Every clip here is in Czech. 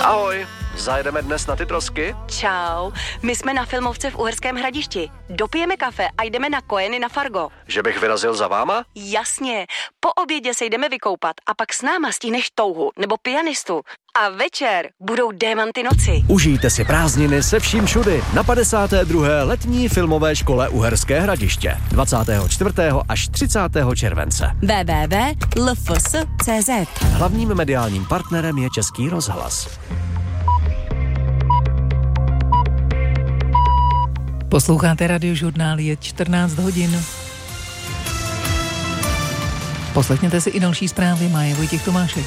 Ahoj, zajedeme dnes na ty trosky? Čau, my jsme na filmovce v Uherském Hradišti. Dopijeme kafe a jdeme na Kojeny na Fargo. Že bych vyrazil za váma? Jasně, po obědě se jdeme vykoupat a pak s náma stihneš touhu nebo pianistu. A večer budou Démanty noci. Užijte si prázdniny se vším všudy na 52. letní filmové škole Uherské Hradiště 24. až 30. července. www.lfs.cz. Hlavním mediálním partnerem je Český rozhlas. Posloucháte Radiožurnál, je 14 hodin. Poslechněte si i další zprávy, má je Vojtěch Tomášek.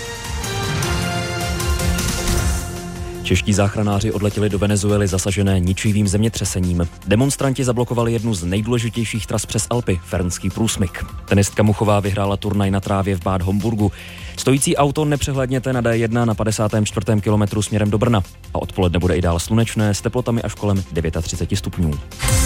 Čeští záchranáři odletěli do Venezuely zasažené ničivým zemětřesením. Demonstranti zablokovali jednu z nejdůležitějších tras přes Alpy, Fernský průsmyk. Tenistka Muchová vyhrála turnaj na trávě v Bad Homburgu. Stojící auto nepřehledněte na D1 na 54. kilometru směrem do Brna. A odpoledne bude i dál slunečné s teplotami až kolem 39 stupňů.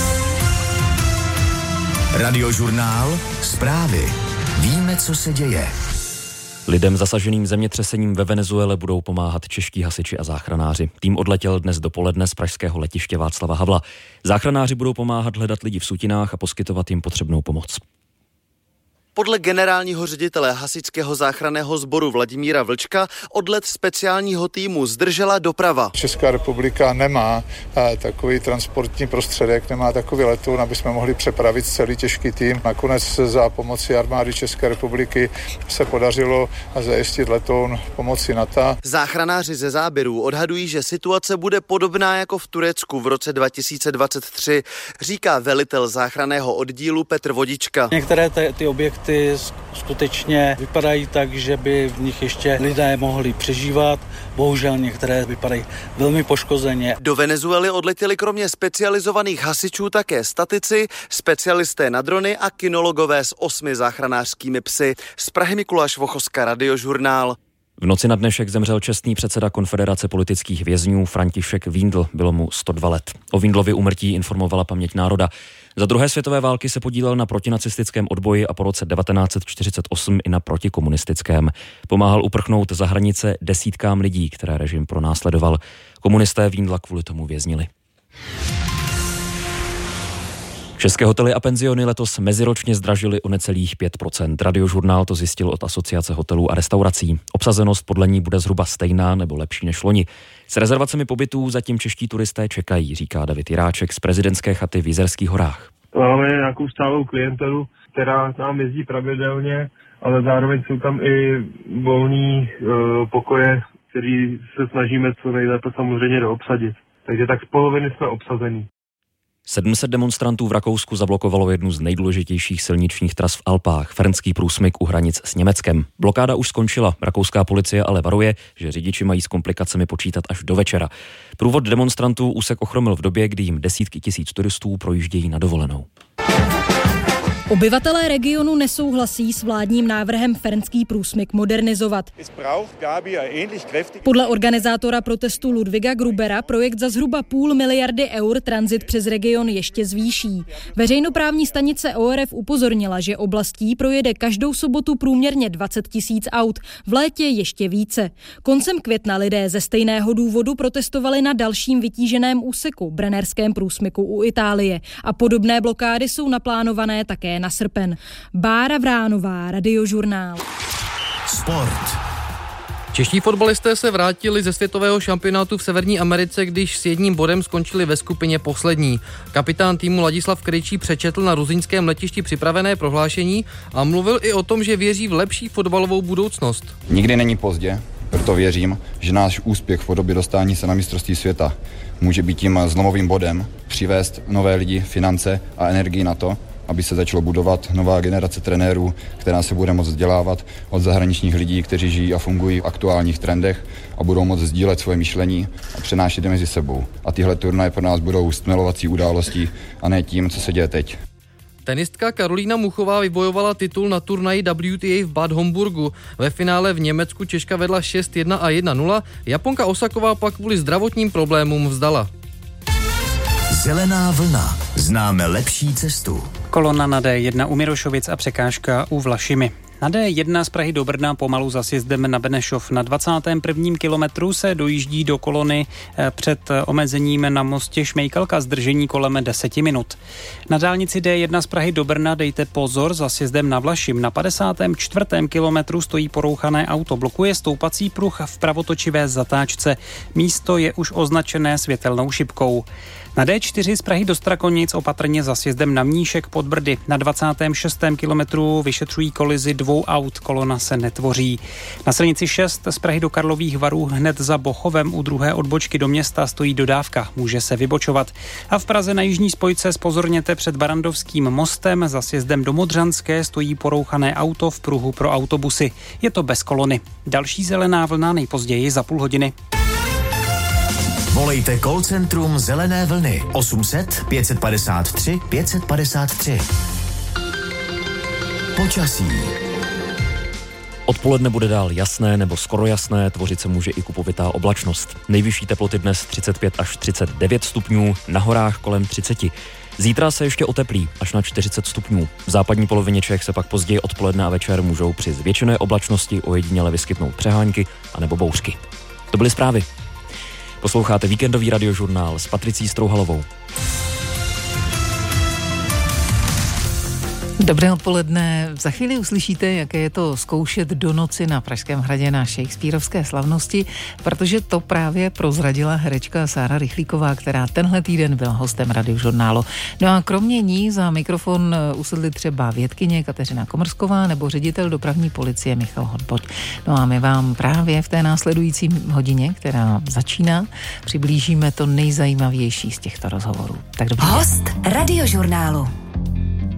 Radiožurnál, zprávy. Víme, co se děje. Lidem zasaženým zemětřesením ve Venezuele budou pomáhat čeští hasiči a záchranáři. Tým odletěl dnes dopoledne z pražského letiště Václava Havla. Záchranáři budou pomáhat hledat lidi v sutinách a poskytovat jim potřebnou pomoc. Podle generálního ředitele hasičského záchranného sboru Vladimíra Vlčka odlet speciálního týmu zdržela doprava. Česká republika nemá takový transportní prostředek, nemá takový letoun, aby jsme mohli přepravit celý těžký tým. Nakonec za pomoci armády České republiky se podařilo zajistit letoun pomocí NATO. Záchranáři ze záběrů odhadují, že situace bude podobná jako v Turecku v roce 2023, říká velitel záchranného oddílu Petr Vodička. Některé ty objekty skutečně vypadají tak, že by v nich ještě lidé mohli přežívat. Bohužel některé vypadají velmi poškozeně. Do Venezuely odletěli kromě specializovaných hasičů také statici, specialisté na drony a kynologové s 8 záchranářskými psy. Z Prahy Mikuláš Vochoska, Radiožurnál. V noci na dnešek zemřel čestný předseda Konfederace politických vězňů František Víndl, bylo mu 102 let. O Víndlově úmrtí informovala Paměť národa. Za druhé světové války se podílel na protinacistickém odboji a po roce 1948 i na protikomunistickém. Pomáhal uprchnout za hranice desítkám lidí, které režim pronásledoval. Komunisté Víndla kvůli tomu věznili. České hotely a penziony letos meziročně zdražily o necelých 5%. Radiožurnál to zjistil od Asociace hotelů a restaurací. Obsazenost podle ní bude zhruba stejná nebo lepší než loni. S rezervacemi pobytů zatím čeští turisté čekají, říká David Jiráček z prezidentské chaty v Jizerských horách. Máme nějakou stálou klientelu, která nám jezdí pravidelně, ale zároveň jsou tam i volný pokoje, který se snažíme co nejlépe samozřejmě doobsadit. Takže tak z poloviny jsme obsazení. 700 demonstrantů v Rakousku zablokovalo jednu z nejdůležitějších silničních tras v Alpách, Fernský průsmyk u hranic s Německem. Blokáda už skončila, rakouská policie ale varuje, že řidiči mají s komplikacemi počítat až do večera. Průvod demonstrantů úsek ochromil v době, kdy jim desítky tisíc turistů projíždějí na dovolenou. Obyvatelé regionu nesouhlasí s vládním návrhem Fernský průsmyk modernizovat. Podle organizátora protestu Ludviga Grubera projekt za zhruba 0,5 miliardy eur tranzit přes region ještě zvýší. Veřejnoprávní stanice ORF upozornila, že oblastí projede každou sobotu průměrně 20 000 aut, v létě ještě více. Koncem května lidé ze stejného důvodu protestovali na dalším vytíženém úseku, Brennerském průsmyku u Itálie, a podobné blokády jsou naplánované také na srpen. Bára Vránová, Radiožurnál. Sport. Čeští fotbalisté se vrátili ze světového šampionátu v Severní Americe, když s 1 bodem skončili ve skupině poslední. Kapitán týmu Ladislav Krejčí přečetl na ruzyňském letišti připravené prohlášení a mluvil i o tom, že věří v lepší fotbalovou budoucnost. Nikdy není pozdě, proto věřím, že náš úspěch v podobě dostání se na mistrovství světa může být tím zlomovým bodem, přivést nové lidi, finance a energii na to, aby se začalo budovat nová generace trenérů, která se bude moct vzdělávat od zahraničních lidí, kteří žijí a fungují v aktuálních trendech a budou moct sdílet svoje myšlení a přenášet je mezi sebou. A tyhle turnaje pro nás budou stmelovací událostí a ne tím, co se děje teď. Tenistka Karolína Muchová vybojovala titul na turnaji WTA v Bad Homburgu. Ve finále v Německu Češka vedla 6-1 a 1-0, Japonka Osaková pak kvůli zdravotním problémům vzdala. Zelená vlna. Známe lepší cestu. Kolona na D1 u Mirošovic a překážka u Vlašimi. Na D1 z Prahy do Brna pomalu za sjezdem na Benešov. Na 21. kilometru se dojíždí do kolony před omezením na mostě Šmejkalka, zdržení kolem 10 minut. Na dálnici D1 z Prahy do Brna dejte pozor za sjezdem na Vlašim. Na 54. kilometru stojí porouchané auto, blokuje stoupací pruh v pravotočivé zatáčce. Místo je už označené světelnou šipkou. Na D4 z Prahy do Strakonic opatrně za sjezdem na Mníšek pod Brdy. Na 26. kilometru vyšetřují kolizi 2 aut, kolona se netvoří. Na silnici 6 z Prahy do Karlových Varů hned za Bochovem u druhé odbočky do města stojí dodávka, může se vybočovat. A v Praze na jižní spojce zpozorněte před Barandovským mostem, za sjezdem do Modřanské stojí porouchané auto v pruhu pro autobusy. Je to bez kolony. Další zelená vlna nejpozději za půl hodiny. Volejte call centrum Zelené vlny 800 553 553. Počasí. Odpoledne bude dál jasné nebo skoro jasné, tvořit se může i kupovitá oblačnost. Nejvyšší teploty dnes 35 až 39 stupňů, na horách kolem 30. Zítra se ještě oteplí až na 40 stupňů. V západní polovině Čech se pak později odpoledne a večer můžou při zvětšené oblačnosti ojediněle vyskytnout přehánky anebo bouřky. To byly zprávy. Posloucháte víkendový radiožurnál s Patricí Strouhalovou. Dobré odpoledne. Za chvíli uslyšíte, jaké je to zkoušet do noci na Pražském hradě na Shakespearovské slavnosti, protože to právě prozradila herečka Sára Rychlíková, která tenhle týden byla hostem radiožurnálu. No a kromě ní za mikrofon usedli třeba vědkyně Kateřina Komrsková nebo ředitel dopravní policie Michal Hodboť. No a my vám právě v té následující hodině, která začíná, přiblížíme to nejzajímavější z těchto rozhovorů. Tak dobrý den. Host radiožurnálu.